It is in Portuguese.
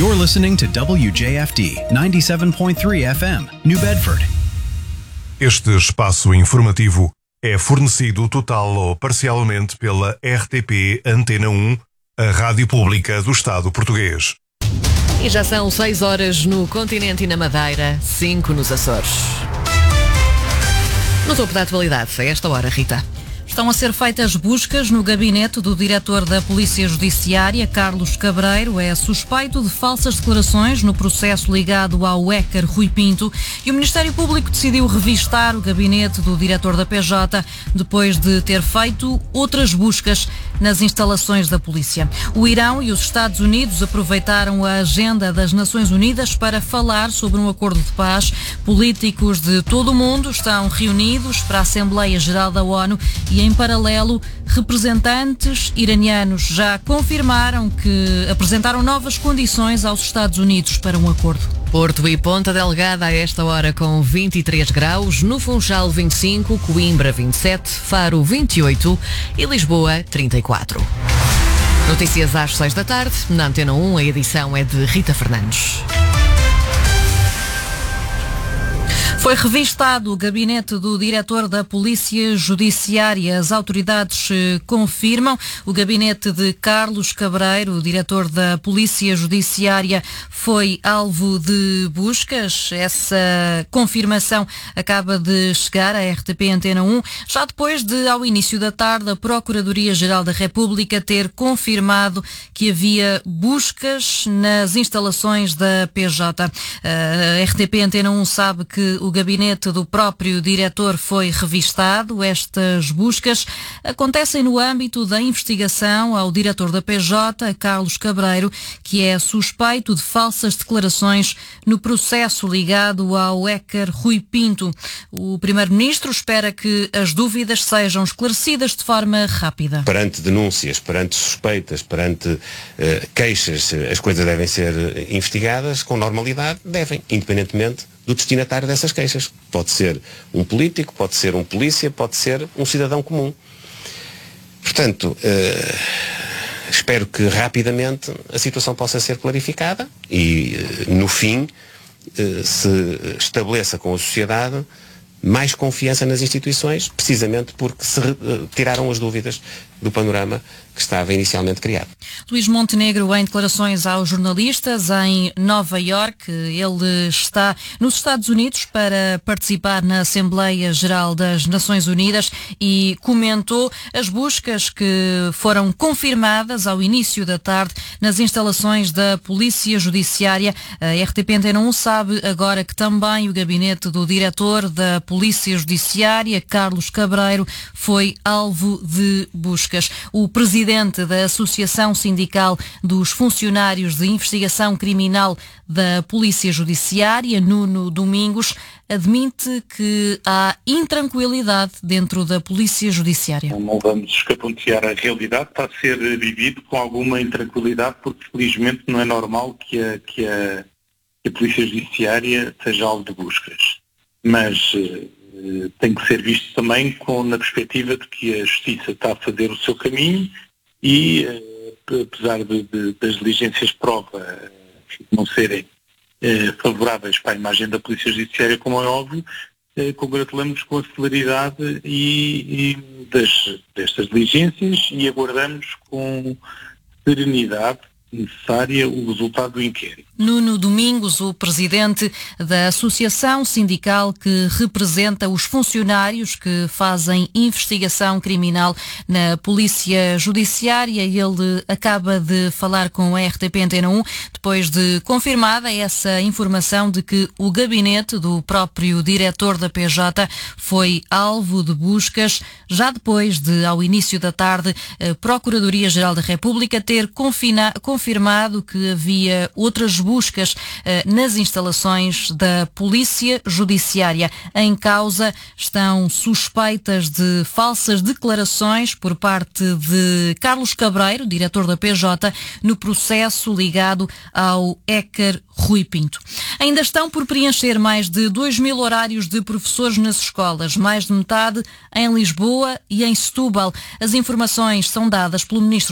You're listening to WJFD 97.3 FM, New Bedford. Este espaço informativo é fornecido total ou parcialmente pela RTP Antena 1, a rádio pública do Estado português. E já são 6 horas no continente e na Madeira, 5 nos Açores. No topo da atualidade, a esta hora, Rita. Estão a ser feitas buscas no gabinete do diretor da Polícia Judiciária, Carlos Cabreiro. É suspeito de falsas declarações no processo ligado ao hacker Rui Pinto. E o Ministério Público decidiu revistar o gabinete do diretor da PJ depois de ter feito outras buscas nas instalações da polícia. O Irão e os Estados Unidos aproveitaram a agenda das Nações Unidas para falar sobre um acordo de paz. Políticos de todo o mundo estão reunidos para a Assembleia Geral da ONU e, em paralelo, representantes iranianos já confirmaram que apresentaram novas condições aos Estados Unidos para um acordo. Porto e Ponta Delgada a esta hora com 23 graus, no Funchal 25, Coimbra 27, Faro 28 e Lisboa 34. Notícias às 6 da tarde, na Antena 1, a edição é de Rita Fernandes. Foi revistado o gabinete do diretor da Polícia Judiciária. As autoridades confirmam. O gabinete de Carlos Cabreiro, o diretor da Polícia Judiciária, foi alvo de buscas. Essa confirmação acaba de chegar à RTP Antena 1, já depois de, ao início da tarde, a Procuradoria-Geral da República ter confirmado que havia buscas nas instalações da PJ. A RTP Antena 1 sabe que o gabinete do próprio diretor foi revistado. Estas buscas acontecem no âmbito da investigação ao diretor da PJ, Carlos Cabreiro, que é suspeito de falsas declarações no processo ligado ao hacker Rui Pinto. O primeiro-ministro espera que as dúvidas sejam esclarecidas de forma rápida. Perante denúncias, perante suspeitas, perante queixas, as coisas devem ser investigadas com normalidade, independentemente do destinatário dessas queixas. Pode ser um político, pode ser um polícia, pode ser um cidadão comum. Portanto, espero que rapidamente a situação possa ser clarificada e, no fim, se estabeleça com a sociedade mais confiança nas instituições, precisamente porque se tiraram as dúvidas do panorama que estava inicialmente criado. Luís Montenegro, em declarações aos jornalistas em Nova Iorque, ele está nos Estados Unidos para participar na Assembleia Geral das Nações Unidas e comentou as buscas que foram confirmadas ao início da tarde nas instalações da Polícia Judiciária. A RTP Antena 1 sabe agora que também o gabinete do diretor da Polícia Judiciária, Carlos Cabreiro, foi alvo de buscas. O presidente da Associação Sindical dos Funcionários de Investigação Criminal da Polícia Judiciária, Nuno Domingos, admite que há intranquilidade dentro da Polícia Judiciária. Não vamos escapontear a realidade, está a ser vivido com alguma intranquilidade, porque felizmente não é normal que a Polícia Judiciária seja alvo de buscas. Mas tem que ser visto também na perspectiva de que a Justiça está a fazer o seu caminho e, apesar das diligências de prova não serem favoráveis para a imagem da Polícia Judiciária, como é óbvio, congratulamos com a celeridade destas diligências e aguardamos com serenidade necessária o resultado do inquérito. Nuno Domingos, o presidente da associação sindical que representa os funcionários que fazem investigação criminal na Polícia Judiciária, ele acaba de falar com a RTP Antena 1 depois de confirmada essa informação de que o gabinete do próprio diretor da PJ foi alvo de buscas, já depois de, ao início da tarde, a Procuradoria-Geral da República ter confirmado que havia outras buscas nas instalações da Polícia Judiciária. Em causa estão suspeitas de falsas declarações por parte de Carlos Cabreiro, diretor da PJ, no processo ligado ao hacker Rui Pinto. Ainda estão por preencher mais de 2.000 horários de professores nas escolas, mais de metade em Lisboa e em Setúbal. As informações são dadas pelo Ministro